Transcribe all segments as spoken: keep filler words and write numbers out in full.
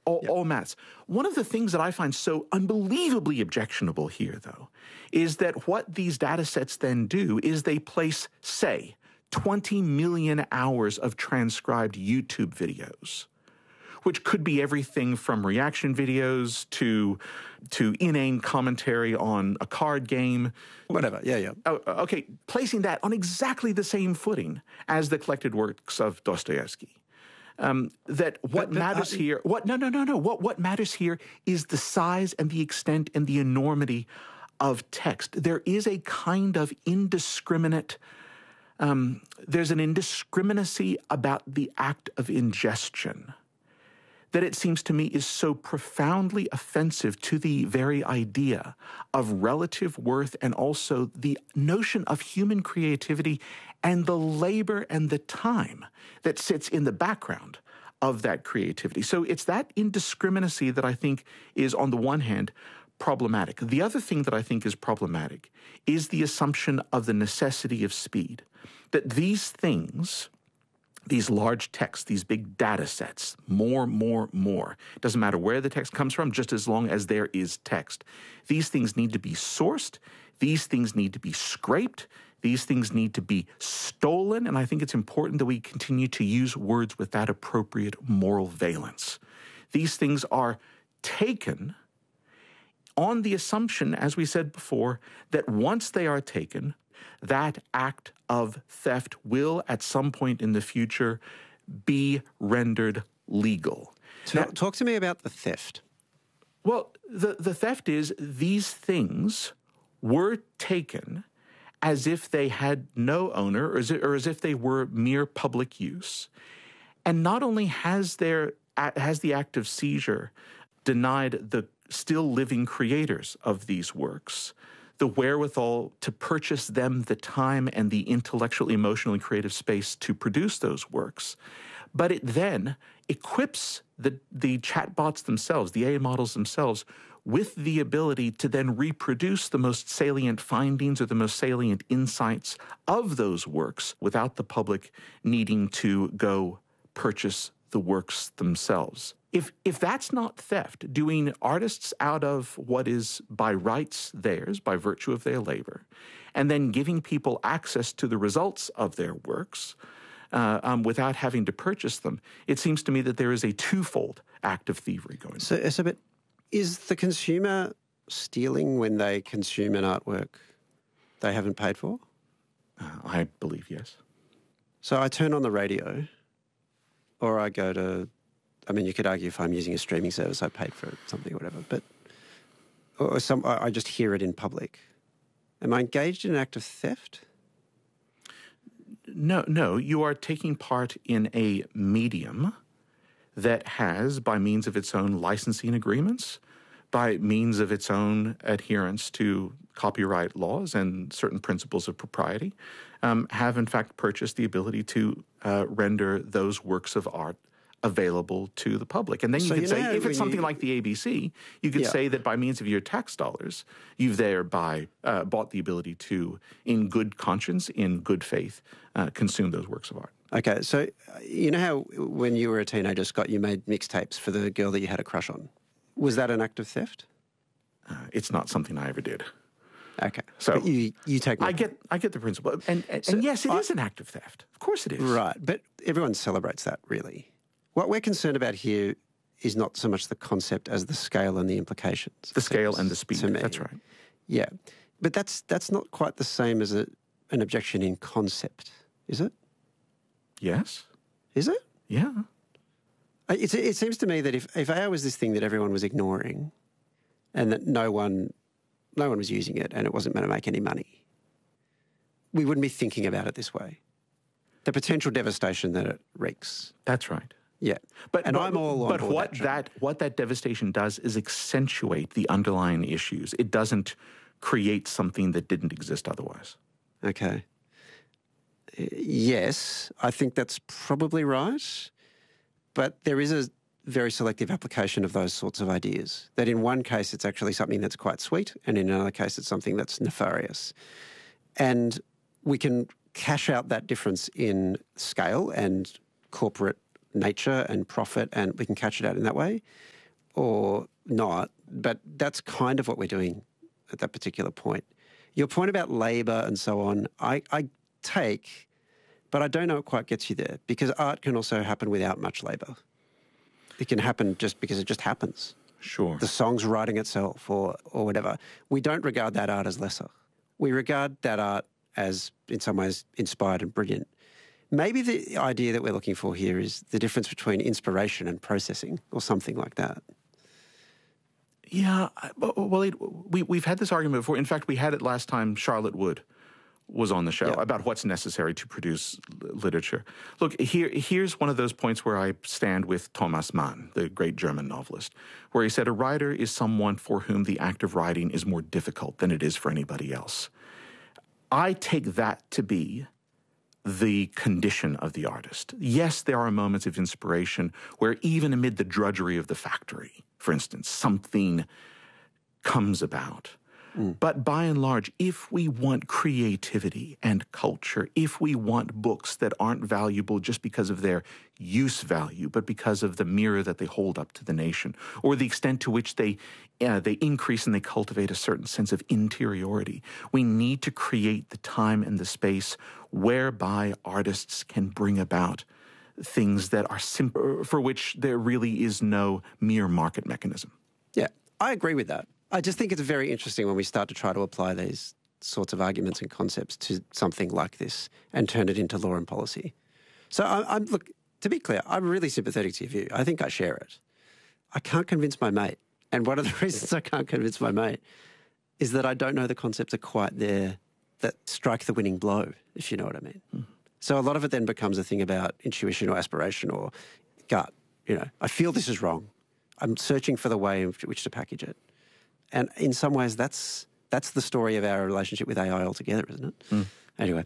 All, Yep. all maths. One of the things that I find so unbelievably objectionable here, though, is that what these data sets then do is they place, say, twenty million hours of transcribed YouTube videos, which could be everything from reaction videos to to inane commentary on a card game. Whatever, yeah, yeah. Oh, okay, placing that on exactly the same footing as the collected works of Dostoevsky. Um, that what but, but, matters uh, here, what no, no, no, no. What what matters here is the size and the extent and the enormity of text. There is a kind of indiscriminate. Um, there's an indiscriminacy about the act of ingestion that it seems to me is so profoundly offensive to the very idea of relative worth and also the notion of human creativity and the labor and the time that sits in the background of that creativity. So it's that indiscriminacy that I think is, on the one hand, problematic. The other thing that I think is problematic is the assumption of the necessity of speed, that these things, these large texts, these big data sets, more, more, more. It doesn't matter where the text comes from, just as long as there is text. These things need to be sourced. These things need to be scraped. These things need to be stolen. And I think it's important that we continue to use words with that appropriate moral valence. These things are taken on the assumption, as we said before, that once they are taken, that act of theft will, at some point in the future, be rendered legal. Talk, Now, talk to me about the theft. well, the, the theft is these things were taken as if they had no owner or as, if, or as if they were mere public use. And not only has, their, has the act of seizure denied the still living creators of these works the wherewithal to purchase them the time and the intellectual, emotional, and creative space to produce those works, but it then equips the, the chatbots themselves, the A I models themselves, with the ability to then reproduce the most salient findings or the most salient insights of those works without the public needing to go purchase the works themselves. If if that's not theft, doing artists out of what is by rights theirs, by virtue of their labor, and then giving people access to the results of their works uh, um, without having to purchase them, it seems to me that there is a twofold act of thievery going on. So, so but is the consumer stealing when they consume an artwork they haven't paid for? Uh, I believe yes. So I turn on the radio, or I go to, I mean, you could argue if I'm using a streaming service, I paid for something or whatever, but or some, I just hear it in public. Am I engaged in an act of theft? No, no. You are taking part in a medium that has, by means of its own licensing agreements, by means of its own adherence to copyright laws and certain principles of propriety, um, have in fact purchased the ability to uh, render those works of art available to the public. And then you So could you say, know if when it's something you- like the A B C, you could Yeah. say that by means of your tax dollars, you've thereby uh, bought the ability to, in good conscience, in good faith, uh, consume those works of art. Okay, so uh, you know how when you were a teenager, Scott, you made mixtapes for the girl that you had a crush on. Was that an act of theft? Uh, it's not something I ever did. Okay, So but you you take my I get I get the principle. And, and, So and yes, it is I- an act of theft. Of course it is. right, but everyone celebrates that, really. What we're concerned about here is not so much the concept as the scale and the implications. The scale and the speed. To me. That's right. Yeah, but that's that's not quite the same as a, an objection in concept, is it? Yes. Is it? Yeah. Uh, It's, it seems to me that if, if A I was this thing that everyone was ignoring and that no one no one was using it and it wasn't going to make any money, we wouldn't be thinking about it this way. The potential devastation that it wreaks. That's right. Yeah. But, and but, I'm all on but board what that train. that what that devastation does is accentuate the underlying issues. It doesn't create something that didn't exist otherwise. Okay. Uh, Yes, I think that's probably right. But there is a very selective application of those sorts of ideas. That in one case it's actually something that's quite sweet, and in another case it's something that's nefarious. And we can cash out that difference in scale and corporate nature and profit and we can catch it out in that way or not. But that's kind of what we're doing at that particular point. Your point about labour and so on, I, I take, but I don't know it quite gets you there because art can also happen without much labour. It can happen just because it just happens. Sure. The song's writing itself or, or whatever. We don't regard that art as lesser. We regard that art as, in some ways, inspired and brilliant. Maybe the idea that we're looking for here is the difference between inspiration and processing or something like that. Yeah, well, it, we, we've had this argument before. In fact, we had it last time Charlotte Wood was on the show yeah. about what's necessary to produce literature. Look, here, here's one of those points where I stand with Thomas Mann, the great German novelist, where he said a writer is someone for whom the act of writing is more difficult than it is for anybody else. I take that to be the condition of the artist. Yes, there are moments of inspiration where even amid the drudgery of the factory, for instance, something comes about. Mm. But by and large, if we want creativity and culture, if we want books that aren't valuable just because of their use value, but because of the mirror that they hold up to the nation, or the extent to which they uh, they increase and they cultivate a certain sense of interiority, we need to create the time and the space whereby artists can bring about things that are simple, for which there really is no mere market mechanism. Yeah, I agree with that. I just think it's very interesting when we start to try to apply these sorts of arguments and concepts to something like this and turn it into law and policy. So I, I'm, look, to be clear, I'm really sympathetic to your view. I think I share it. I can't convince my mate. And one of the reasons I can't convince my mate is that I don't know the concepts are quite there that strike the winning blow, if you know what I mean. Mm. So a lot of it then becomes a thing about intuition or aspiration or gut. You know, I feel this is wrong. I'm searching for the way in which to package it. And in some ways, that's that's the story of our relationship with A I altogether, isn't it? Mm. Anyway.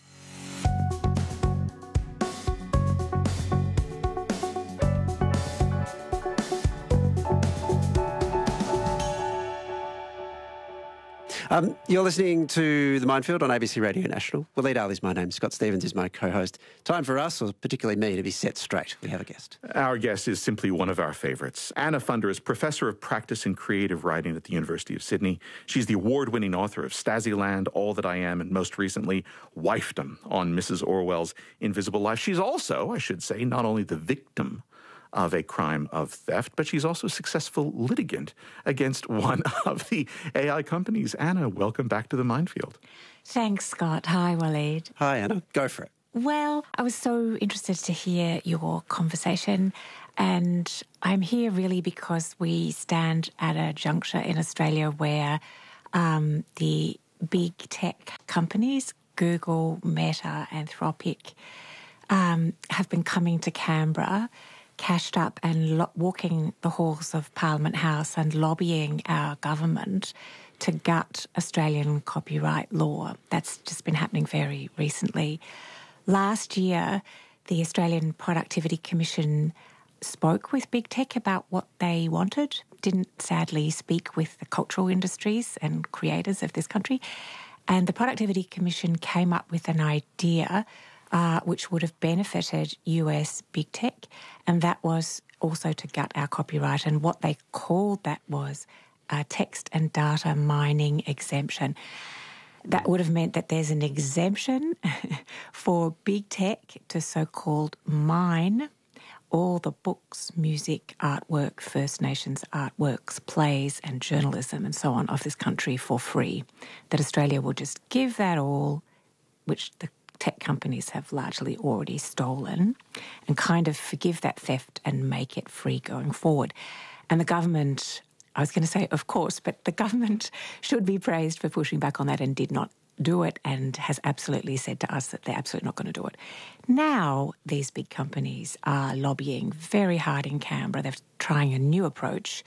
Um, you're listening to The Minefield on A B C Radio National. Waleed Aly's my name. Scott Stephens is my co-host. Time for us, or particularly me, to be set straight. We have a guest. Our guest is simply one of our favourites. Anna Funder is Professor of Practice in Creative Writing at the University of Sydney. She's the award-winning author of Stasiland, All That I Am, and most recently, Wifedom on Missus Orwell's Invisible Life. She's also, I should say, not only the victim of a crime of theft, but she's also a successful litigant against one of the A I companies. Anna, welcome back to The Minefield. Thanks, Scott. Hi, Waleed. Hi, Anna. Go for it. Well, I was so interested to hear your conversation, and I'm here really because we stand at a juncture in Australia where um, the big tech companies, Google, Meta, Anthropic, um, have been coming to Canberra, cashed up and lo- walking the halls of Parliament House and lobbying our government to gut Australian copyright law. That's just been happening very recently. Last year, the Australian Productivity Commission spoke with big tech about what they wanted, didn't sadly speak with the cultural industries and creators of this country. And the Productivity Commission came up with an idea Uh, which would have benefited U S big tech, and that was also to gut our copyright. And what they called that was a text and data mining exemption. That would have meant that there's an exemption for big tech to so-called mine all the books, music, artwork, First Nations artworks, plays and journalism and so on of this country for free. That Australia will just give that all, which the tech companies have largely already stolen, and kind of forgive that theft and make it free going forward. And the government, I was going to say, of course, but the government should be praised for pushing back on that and did not do it, and has absolutely said to us that they're absolutely not going to do it. Now these big companies are lobbying very hard in Canberra. They're trying a new approach,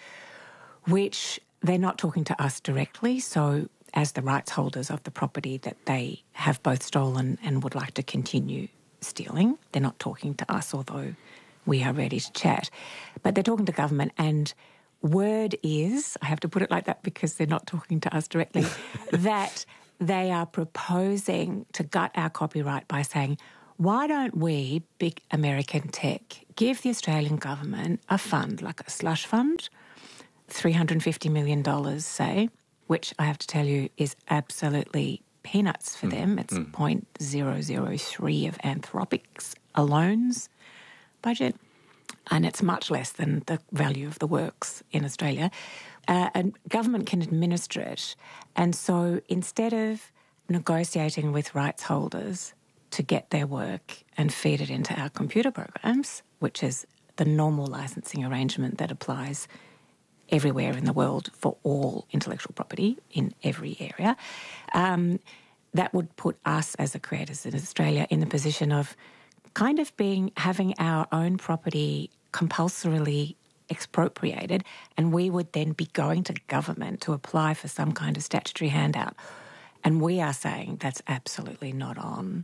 which they're not talking to us directly, so as the rights holders of the property that they have both stolen and would like to continue stealing. They're not talking to us, although we are ready to chat. But they're talking to government, and word is, I have to put it like that because they're not talking to us directly, that they are proposing to gut our copyright by saying why don't we, big American tech, give the Australian government a fund, like a slush fund, three hundred fifty million dollars, say, which I have to tell you is absolutely peanuts for mm. them. It's mm. zero point zero zero three of Anthropic's alone's budget, and it's much less than the value of the works in Australia. Uh, and government can administer it. And so instead of negotiating with rights holders to get their work and feed it into our computer programs, which is the normal licensing arrangement that applies everywhere in the world for all intellectual property in every area, um, that would put us as a creators in Australia in the position of kind of being having our own property compulsorily expropriated, and we would then be going to government to apply for some kind of statutory handout. And we are saying that's absolutely not on.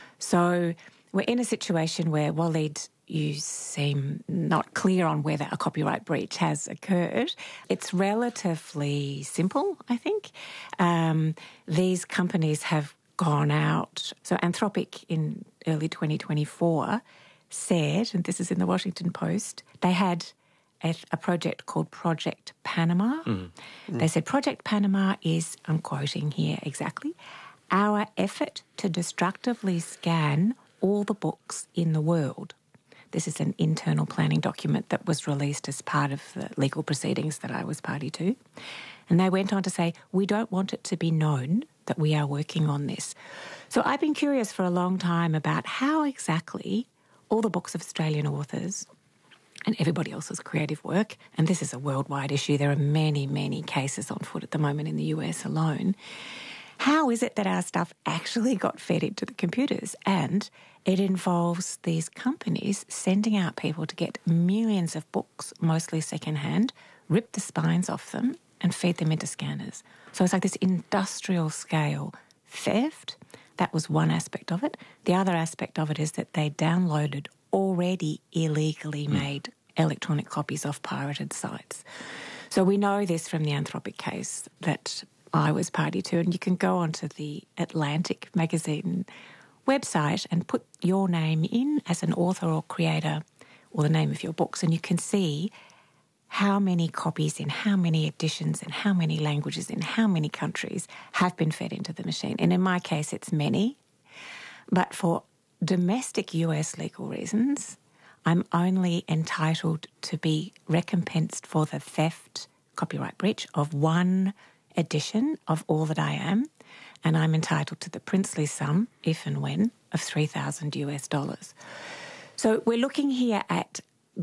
So we're in a situation where, Waleed, you seem not clear on whether a copyright breach has occurred. It's relatively simple, I think. Um, these companies have gone out. So Anthropic in early twenty twenty-four said, and this is in the Washington Post, they had a, a project called Project Panama. Mm. Mm. They said Project Panama is, I'm quoting here exactly, our effort to destructively scan all the books in the world. This is an internal planning document that was released as part of the legal proceedings that I was party to. And they went on to say, we don't want it to be known that we are working on this. So I've been curious for a long time about how exactly all the books of Australian authors and everybody else's creative work, and this is a worldwide issue, there are many, many cases on foot at the moment in the U S alone, how is it that our stuff actually got fed into the computers? And it involves these companies sending out people to get millions of books, mostly secondhand, rip the spines off them and feed them into scanners. So it's like this industrial scale theft. That was one aspect of it. The other aspect of it is that they downloaded already illegally made mm. electronic copies of pirated sites. So we know this from the Anthropic case that I was party to, and you can go onto the Atlantic magazine website and put your name in as an author or creator or the name of your books, and you can see how many copies in how many editions in how many languages in how many countries have been fed into the machine. And in my case, it's many. But for domestic U S legal reasons, I'm only entitled to be recompensed for the theft, copyright breach, of one edition of All That I Am, and I'm entitled to the princely sum, if and when, of three thousand U S dollars. So we're looking here at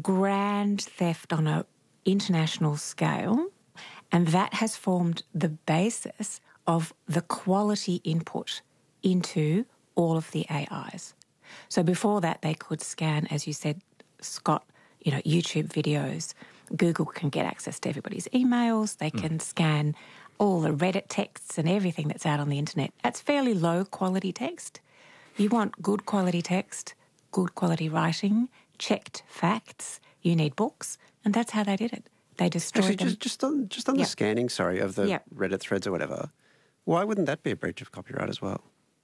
grand theft on an international scale, and that has formed the basis of the quality input into all of the A Is. So before that, they could scan, as you said, Scott, you know, YouTube videos. Google can get access to everybody's emails. They can mm. scan all the Reddit texts and everything that's out on the internet. That's fairly low quality text. You want good quality text, good quality writing, checked facts. You need books, and that's how they did it. They destroyed Actually, them. just, just on, just on yep. the scanning, sorry, of the yep. Reddit threads or whatever, why wouldn't that be a breach of copyright as well?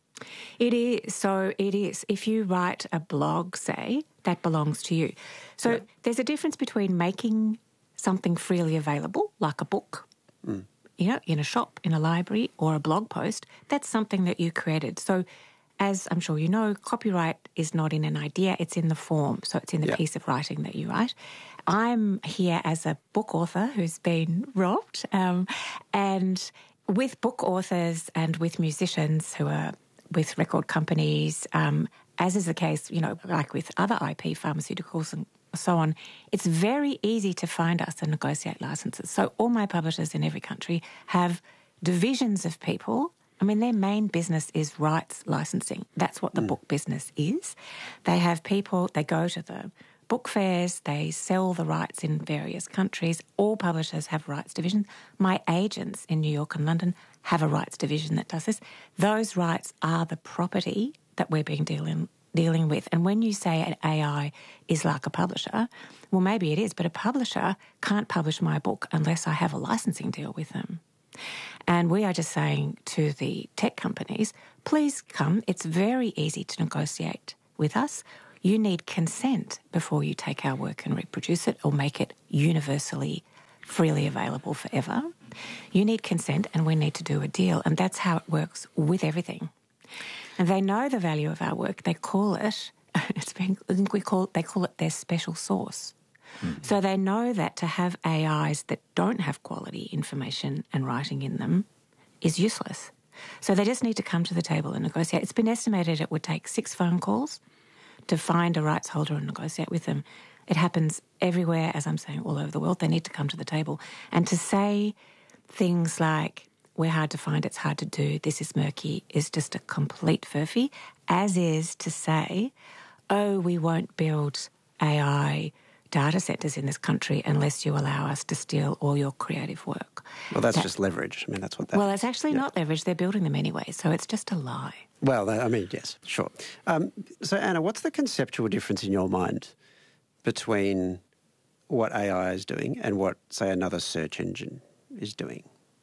It is. So it is. If you write a blog, say, that belongs to you. So yeah. there's a difference between making something freely available, like a book, mm. you know, in a shop, in a library, or a blog post. That's something that you created. So as I'm sure you know, copyright is not in an idea, it's in the form. So it's in the yeah. piece of writing that you write. I'm here as a book author who's been robbed, um, and with book authors and with musicians who are with record companies, um, as is the case, you know, like with other I P, pharmaceuticals and so on, it's very easy to find us and negotiate licenses. So all my publishers in every country have divisions of people. I mean, their main business is rights licensing. That's what the mm. book business is. They have people, they go to the book fairs, they sell the rights in various countries. All publishers have rights division. My agents in New York and London have a rights division that does this. Those rights are the property that we're being dealing dealing with. And when you say an A I is like a publisher, well, maybe it is, but a publisher can't publish my book unless I have a licensing deal with them. And we are just saying to the tech companies, please come. It's very easy to negotiate with us, you need consent before you take our work and reproduce it or make it universally freely available forever. You need consent and we need to do a deal. And that's how it works with everything. And they know the value of our work. They call it, it's been, we call, they call it their special sauce. Mm. So they know that to have A Is that don't have quality information and writing in them is useless. So they just need to come to the table and negotiate. It's been estimated it would take six phone calls to find a rights holder and negotiate with them. It happens everywhere, as I'm saying, all over the world. They need to come to the table. And to say things like, we're hard to find, it's hard to do, this is murky, is just a complete furphy, as is to say, oh, we won't build A I data centres in this country unless you allow us to steal all your creative work. Well, that's that, just leverage. I mean, that's what that... Well, it's actually yeah. not leverage. They're building them anyway, so it's just a lie. Well, I mean, yes, sure. Um, so, Anna, what's the conceptual difference in your mind between what A I is doing and what, say, another search engine is doing?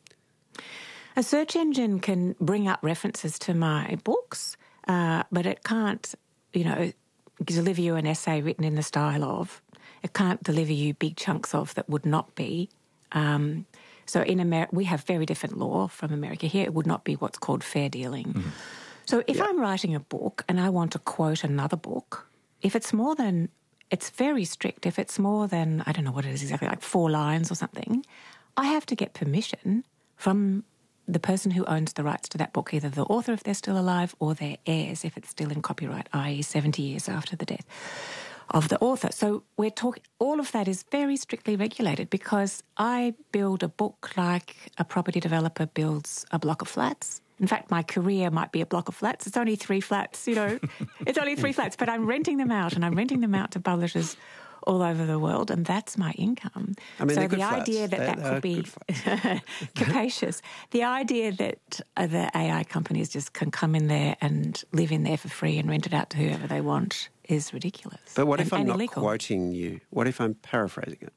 A search engine can bring up references to my books, uh, but it can't, you know, deliver you an essay written in the style of. It can't deliver you big chunks of that would not be. Um, so in America, we have very different law from America. Here it would not be what's called fair dealing. Mm. So if yeah. I'm writing a book and I want to quote another book, if it's more than, it's very strict. If it's more than, I don't know what it is exactly, like four lines or something, I have to get permission from the person who owns the rights to that book, either the author if they're still alive or their heirs if it's still in copyright, that is seventy years after the death of the author. So we're talking, all of that is very strictly regulated because I build a book like a property developer builds a block of flats. In fact, my career might be a block of flats. It's only three flats, you know. It's only three flats, but I'm renting them out and I'm renting them out to publishers all over the world, and that's my income. I mean, so the the idea flats. that they're, that could be capacious, the idea that uh, the A I companies just can come in there and live in there for free and rent it out to whoever they want is ridiculous. But what and, if I'm not illegal. quoting you? What if I'm paraphrasing it?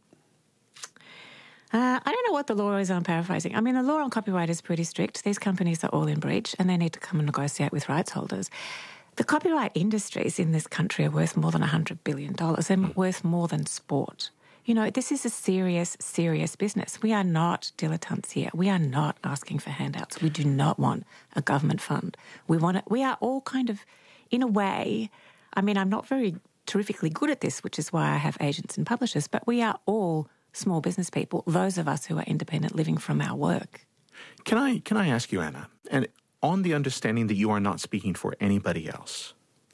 Uh, I don't know what the law is on paraphrasing. I mean, the law on copyright is pretty strict. These companies are all in breach and they need to come and negotiate with rights holders. The copyright industries in this country are worth more than one hundred billion dollars. They're worth more than sport. You know, this is a serious, serious business. We are not dilettantes here. We are not asking for handouts. We do not want a government fund. We want it. We are all kind of, in a way, I mean, I'm not very terrifically good at this, which is why I have agents and publishers, but we are all small business people, those of us who are independent living from our work. Can I, can I ask you, Anna, and on the understanding that you are not speaking for anybody else,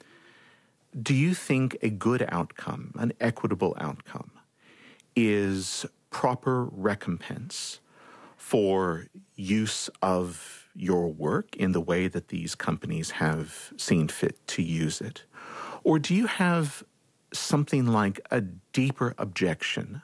do you think a good outcome, an equitable outcome, is proper recompense for use of your work in the way that these companies have seen fit to use it? Or do you have something like a deeper objection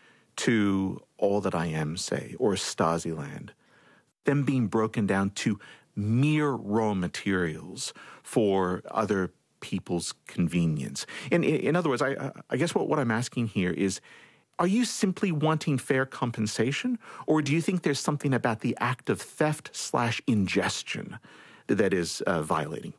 to All That I Am, say, or Stasiland, them being broken down to mere raw materials for other people's convenience? In, in, in other words, I, I guess what, what I'm asking here is, are you simply wanting fair compensation, or do you think there's something about the act of theft slash ingestion that is uh, violating?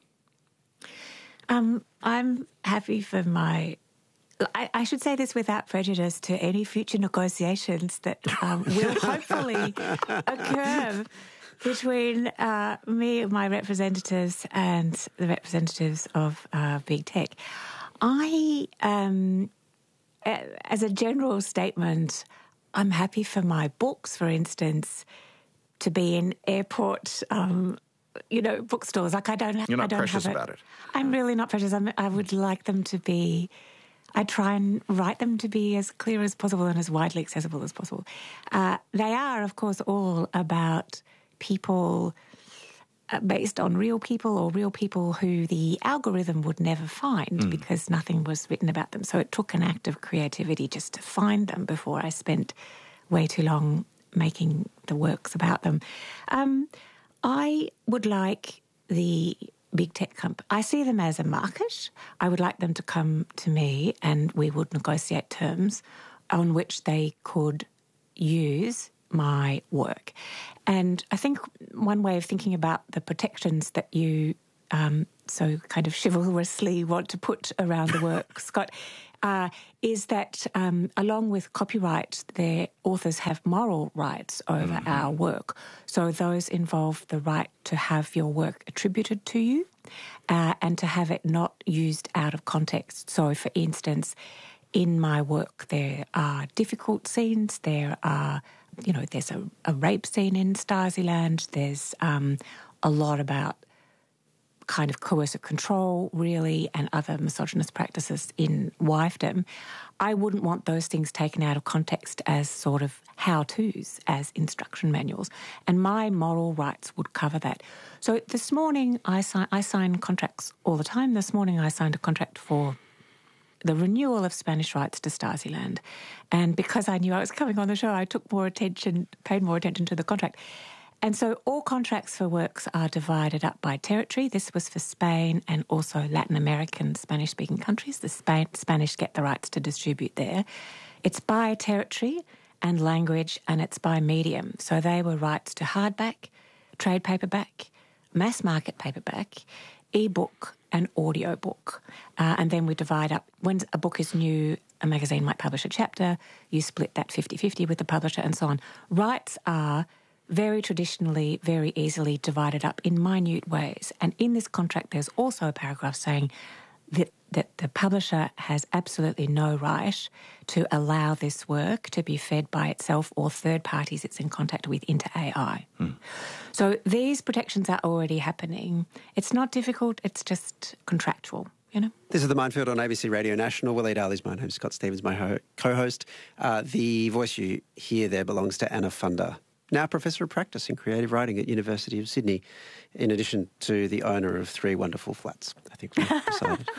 Um, I'm happy for my... I, I should say this without prejudice to any future negotiations that um, will hopefully occur between uh, me and my representatives and the representatives of uh, big tech. I, um, as a general statement, I'm happy for my books, for instance, to be in airport, um, you know, bookstores. Like I don't, You're not I don't precious have it. about it. I'm really not precious. I'm, I would like them to be. I try and write them to be as clear as possible and as widely accessible as possible. Uh, they are, of course, all about people uh, based on real people or real people who the algorithm would never find mm. because nothing was written about them. So it took an act of creativity just to find them before I spent way too long making the works about them. Um, I would like the big tech company, I see them as a market. I would like them to come to me and we would negotiate terms on which they could use my work. And I think one way of thinking about the protections that you um, so kind of chivalrously want to put around the work, Scott, uh, is that um, along with copyright, the authors have moral rights over mm-hmm. our work. So those involve the right to have your work attributed to you uh, and to have it not used out of context. So, for instance, in my work, there are difficult scenes, there are, you know, there's a, a rape scene in Stasiland, there's um, a lot about kind of coercive control, really, and other misogynist practices in wifedom. I wouldn't want those things taken out of context as sort of how-tos, as instruction manuals. And my moral rights would cover that. So this morning, I, si- I sign contracts all the time. This morning, I signed a contract for the renewal of Spanish rights to Stasiland. And because I knew I was coming on the show, I took more attention, paid more attention to the contract. And so all contracts for works are divided up by territory. This was for Spain and also Latin American Spanish-speaking countries. The Spain, Spanish get the rights to distribute there. It's by territory and language, and it's by medium. So they were rights to hardback, trade paperback, mass market paperback, e-book and audiobook. Uh, and then we divide up, when a book is new, a magazine might publish a chapter, you split that fifty-fifty with the publisher and so on. Rights are very traditionally, very easily divided up in minute ways. And in this contract, there's also a paragraph saying that, that the publisher has absolutely no right to allow this work to be fed by itself or third parties it's in contact with into A I. Hmm. So these protections are already happening. It's not difficult, it's just contractual. You know? This is The Minefield on A B C Radio National. Willie Daly's my name, Scott Stephens, my ho- co-host. Uh, the voice you hear there belongs to Anna Funder, now Professor of Practice in Creative Writing at University of Sydney, in addition to the owner of three wonderful flats, I think we've decided.